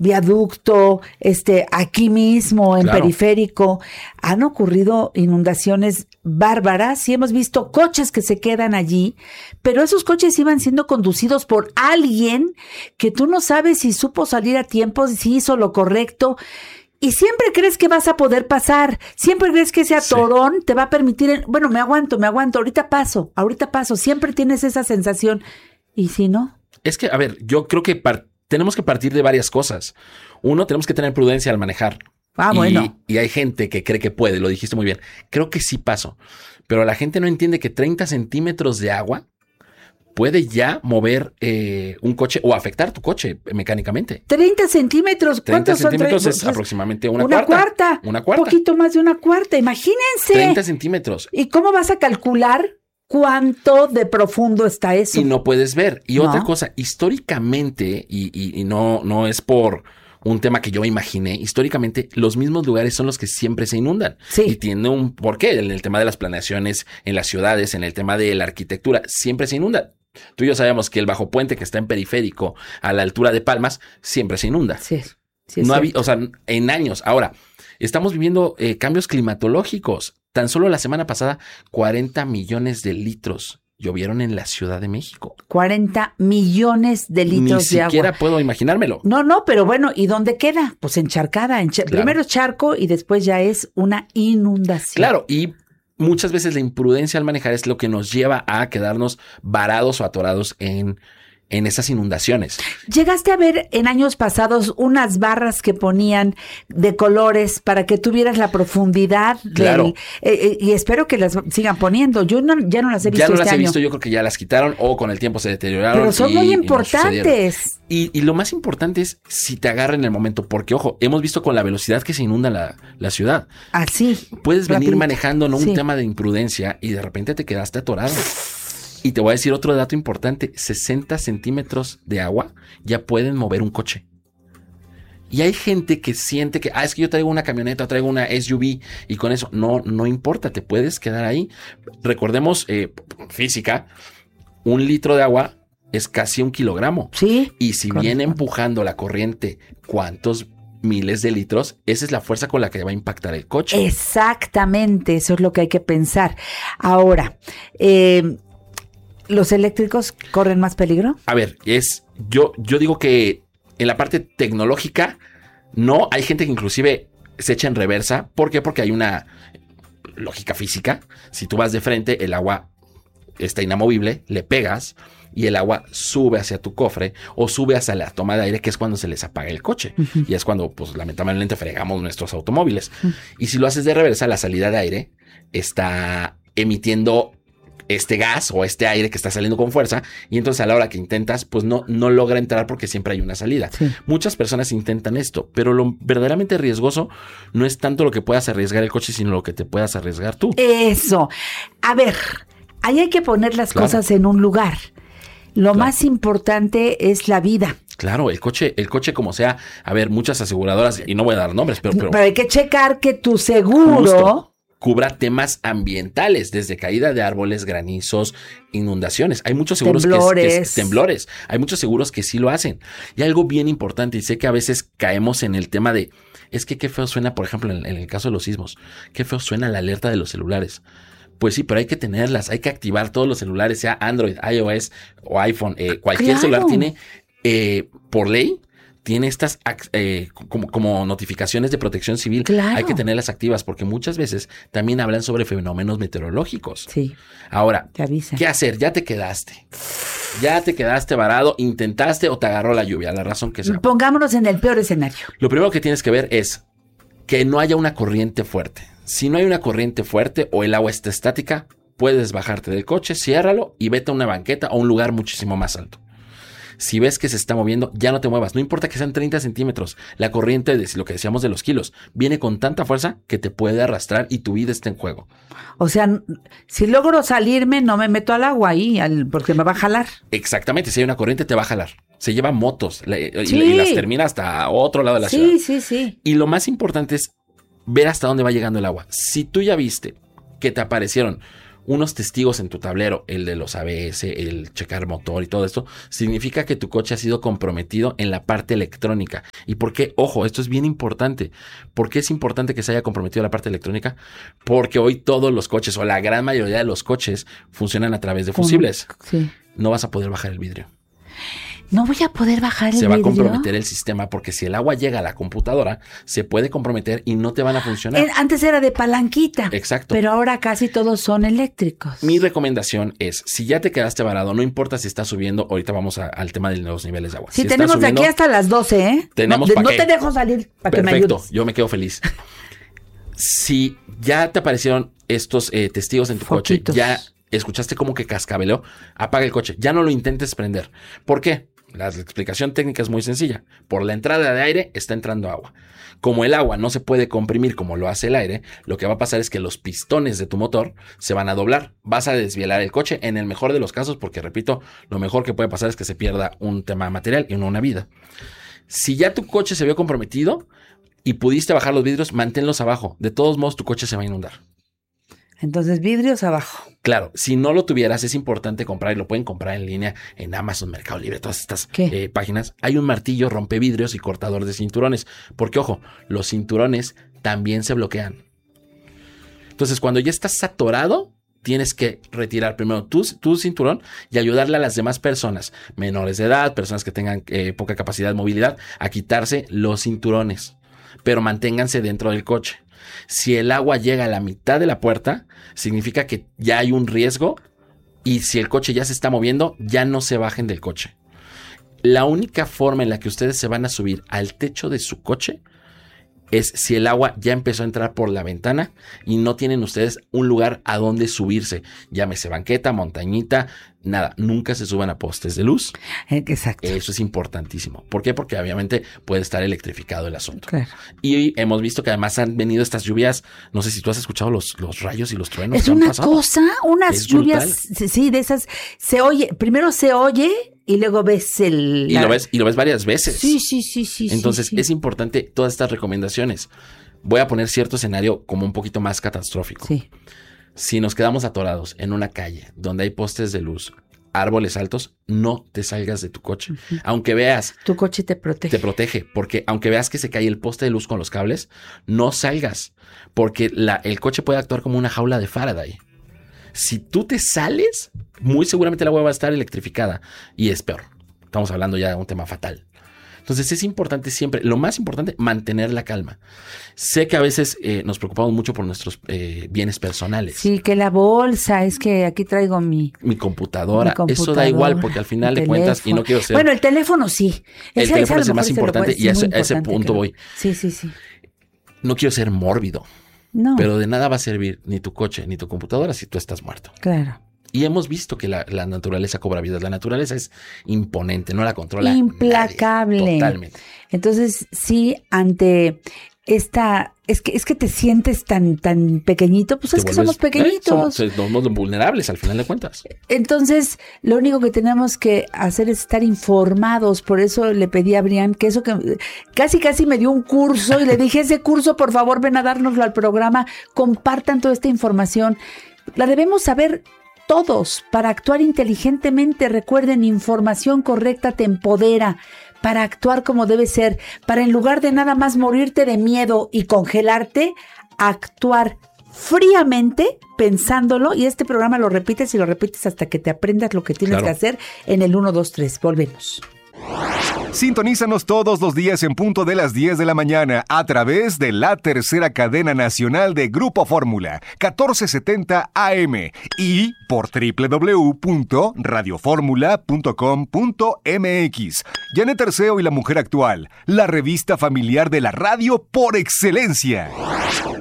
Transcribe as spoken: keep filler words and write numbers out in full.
Viaducto, este, aquí mismo en Claro. Periférico, han ocurrido inundaciones bárbaras y hemos visto coches que se quedan allí, pero esos coches iban siendo conducidos por alguien que tú no sabes si supo salir a tiempo, si hizo lo correcto. Y siempre crees que vas a poder pasar, siempre crees que ese atorón sí. te va a permitir, bueno, me aguanto, me aguanto, ahorita paso, ahorita paso, siempre tienes esa sensación. ¿Y si no? Es que, a ver, yo creo que par- tenemos que partir de varias cosas. Uno, tenemos que tener prudencia al manejar. Ah, y, bueno. Y hay gente que cree que puede, lo dijiste muy bien. Creo que sí paso, pero la gente no entiende que treinta centímetros de agua puede ya mover eh, un coche o afectar tu coche mecánicamente. treinta centímetros. treinta ¿Cuántos son? centímetros es Pues, aproximadamente una, una cuarta. cuarta. Una cuarta. Un poquito más de una cuarta, imagínense. treinta centímetros. ¿Y cómo vas a calcular cuánto de profundo está eso? Y no puedes ver. Y ¿No? otra cosa, históricamente, y, y, y no, no es por un tema que yo imaginé, históricamente los mismos lugares son los que siempre se inundan. Sí. Y tiene un porqué en el tema de las planeaciones en las ciudades, en el tema de la arquitectura, siempre se inunda. Tú y yo sabemos que el bajo puente que está en Periférico, a la altura de Palmas, siempre se inunda. Sí, sí es no cierto. había, o sea, en años. Ahora, estamos viviendo eh, cambios climatológicos. Tan solo la semana pasada, cuarenta millones de litros llovieron en la Ciudad de México. cuarenta millones de litros Ni de agua. Ni siquiera puedo imaginármelo. No, no, pero bueno, ¿y dónde queda? Pues encharcada. Encha- Claro. Primero es charco y después ya es una inundación. Claro, y muchas veces la imprudencia al manejar es lo que nos lleva a quedarnos varados o atorados en, en esas inundaciones. ¿Llegaste a ver en años pasados unas barras que ponían de colores para que tuvieras la profundidad? Del, Claro. eh, eh, y espero que las sigan poniendo. Yo no, ya no las he visto Ya no este las he año. visto, yo creo que ya las quitaron o con el tiempo se deterioraron. Pero son y- muy y no importantes. sucedieron. Y, y lo más importante es si te agarra en el momento, porque ojo, hemos visto con la velocidad que se inunda la, la ciudad. Así. Puedes venir rapidito. manejando, no un Sí. tema de imprudencia y de repente te quedaste atorado. Y te voy a decir otro dato importante, sesenta centímetros de agua ya pueden mover un coche. Y hay gente que siente que, ah, es que yo traigo una camioneta, traigo una S U V y con eso, no, no importa, te puedes quedar ahí. Recordemos, eh, física, un litro de agua es casi un kilogramo. Sí. Y si viene empujando la corriente, ¿cuántos miles de litros? Esa es la fuerza con la que va a impactar el coche. Exactamente, eso es lo que hay que pensar. Ahora, eh, ¿los eléctricos corren más peligro? A ver, es yo, yo digo que en la parte tecnológica, no, hay gente que inclusive se echa en reversa. ¿Por qué? Porque hay una lógica física. Si tú vas de frente, el agua está inamovible, le pegas y el agua sube hacia tu cofre o sube hacia la toma de aire, que es cuando se les apaga el coche. Uh-huh. Y es cuando, pues, lamentablemente fregamos nuestros automóviles. Uh-huh. Y si lo haces de reversa, la salida de aire está emitiendo este gas o este aire que está saliendo con fuerza, y entonces a la hora que intentas, pues no, no logra entrar porque siempre hay una salida. Sí. Muchas personas intentan esto, pero lo verdaderamente riesgoso no es tanto lo que puedas arriesgar el coche, sino lo que te puedas arriesgar tú. Eso. A ver, ahí hay que poner las claro. cosas en un lugar. Lo claro. más importante es la vida. Claro, el coche, el coche como sea, a ver, muchas aseguradoras, y no voy a dar nombres, pero... Pero, pero hay que checar que tu seguro... Justo. Cubra temas ambientales, desde caída de árboles, granizos, inundaciones. Hay muchos seguros temblores. que, que temblores. Hay muchos seguros que sí lo hacen. Y algo bien importante, y sé que a veces caemos en el tema de, es que qué feo suena, por ejemplo, en, en el caso de los sismos, qué feo suena la alerta de los celulares. Pues sí, pero hay que tenerlas, hay que activar todos los celulares, sea Android, iOS o iPhone. Eh, cualquier claro. celular tiene, eh, por ley, tiene estas eh, como, como notificaciones de protección civil. Claro. Hay que tenerlas activas porque muchas veces también hablan sobre fenómenos meteorológicos. Sí. Ahora, te avisa. ¿Qué hacer? Ya te quedaste. Ya te quedaste varado, intentaste o te agarró la lluvia, la razón que sea. Pongámonos en el peor escenario. Lo primero que tienes que ver es que no haya una corriente fuerte. Si no hay una corriente fuerte o el agua está estática, puedes bajarte del coche, ciérralo y vete a una banqueta o un lugar muchísimo más alto. Si ves que se está moviendo, ya no te muevas. No importa que sean treinta centímetros. La corriente, de lo que decíamos de los kilos, viene con tanta fuerza que te puede arrastrar y tu vida está en juego. O sea, si logro salirme, no me meto al agua ahí, al, porque me va a jalar. Exactamente. Si hay una corriente, te va a jalar. Se lleva motos la, sí. y, y las termina hasta otro lado de la sí, ciudad. Sí, sí, sí. Y lo más importante es ver hasta dónde va llegando el agua. Si tú ya viste que te aparecieron unos testigos en tu tablero, el de los A B S, el checar motor y todo esto, significa que tu coche ha sido comprometido en la parte electrónica. ¿Y por qué? Ojo, esto es bien importante. ¿Por qué es importante que se haya comprometido la parte electrónica? Porque hoy todos los coches, o la gran mayoría de los coches, funcionan a través de fusibles. Sí. No vas a poder bajar el vidrio. No voy a poder bajar el Se vidrio. va a comprometer el sistema porque si el agua llega a la computadora, se puede comprometer y no te van a funcionar. Antes era de palanquita. Exacto. Pero ahora casi todos son eléctricos. Mi recomendación es, si ya te quedaste varado, no importa si estás subiendo, ahorita vamos a, al tema de los niveles de agua. Sí, si tenemos de subiendo, aquí hasta las doce, ¿eh? Tenemos no, pa' no qué. te dejo salir para que me ayudes. Perfecto, yo me quedo feliz. Si ya te aparecieron estos eh, testigos en tu Foquitos. coche, ya escuchaste como que cascabeleó, apaga el coche. Ya no lo intentes prender. ¿Por qué? La explicación técnica es muy sencilla. Por la entrada de aire está entrando agua. Como el agua no se puede comprimir como lo hace el aire, lo que va a pasar es que los pistones de tu motor se van a doblar. Vas a desvielar el coche en el mejor de los casos, porque repito, lo mejor que puede pasar es que se pierda un tema material y no una vida. Si ya tu coche se vio comprometido y pudiste bajar los vidrios, manténlos abajo. De todos modos, tu coche se va a inundar. Entonces, vidrios abajo. Claro, si no lo tuvieras, es importante comprar, y lo pueden comprar en línea en Amazon, Mercado Libre, todas estas eh, páginas. Hay un martillo rompevidrios y cortador de cinturones. Porque, ojo, los cinturones también se bloquean. Entonces, cuando ya estás atorado, tienes que retirar primero tu, tu cinturón y ayudarle a las demás personas, menores de edad, personas que tengan eh, poca capacidad de movilidad, a quitarse los cinturones. Pero manténganse dentro del coche. Si el agua llega a la mitad de la puerta, significa que ya hay un riesgo, y si el coche ya se está moviendo, ya no se bajen del coche. La única forma en la que ustedes se van a subir al techo de su coche es si el agua ya empezó a entrar por la ventana y no tienen ustedes un lugar a donde subirse. Llámese banqueta, montañita, nada. Nunca se suban a postes de luz. Exacto. Eso es importantísimo. ¿Por qué? Porque obviamente puede estar electrificado el asunto. Claro. Y hemos visto que además han venido estas lluvias. No sé si tú has escuchado los, los rayos y los truenos. Es que han una pasado. cosa, unas Es lluvias, brutal. sí, de esas, se oye, primero se oye y luego ves el... Y la... lo ves, y lo ves varias veces. Sí, sí, sí, sí. Entonces sí, sí. es importante todas estas recomendaciones. Voy a poner cierto escenario como un poquito más catastrófico. Sí. Si nos quedamos atorados en una calle donde hay postes de luz, árboles altos, no te salgas de tu coche. Uh-huh. Aunque veas... Tu coche te protege. Te protege, porque aunque veas que se cae el poste de luz con los cables, no salgas, porque la, el coche puede actuar como una jaula de Faraday. Si tú te sales, muy seguramente la agua va a estar electrificada y es peor. Estamos hablando ya de un tema fatal. Entonces es importante siempre, lo más importante, mantener la calma. Sé que a veces eh, nos preocupamos mucho por nuestros eh, bienes personales. Sí, que la bolsa, es que aquí traigo mi... Mi computadora. Mi computadora, eso da igual porque al final de cuentas, y no quiero ser... Bueno, el teléfono sí. El Ese, teléfono ese es el más importante y a ese, ese punto creo. voy. Sí, sí, sí. No quiero ser mórbido. No. Pero de nada va a servir ni tu coche ni tu computadora si tú estás muerto. Claro. Y hemos visto que la, la naturaleza cobra vidas. La naturaleza es imponente, no la controla implacable. Nadie, totalmente. Entonces, sí, ante esta... Es que, es que te sientes tan, tan pequeñito. Pues es que somos pequeñitos. Eh, somos, somos vulnerables al final de cuentas. Entonces, lo único que tenemos que hacer es estar informados. Por eso le pedí a Brian que eso que... Casi, casi me dio un curso y le dije, ese curso, por favor, ven a dárnoslo al programa. Compartan toda esta información. La debemos saber todos para actuar inteligentemente. Recuerden, información correcta te empodera para actuar como debe ser, para en lugar de nada más morirte de miedo y congelarte, actuar fríamente, pensándolo, y este programa lo repites y lo repites hasta que te aprendas lo que tienes claro. que hacer en el uno, dos, tres. Volvemos. Sintonízanos todos los días en punto de las diez de la mañana a través de la tercera cadena nacional de Grupo Fórmula, catorce setenta A M, y por doble u doble u doble u punto radio fórmula punto com punto m x. Janet Terceo y la Mujer Actual, la revista familiar de la radio por excelencia.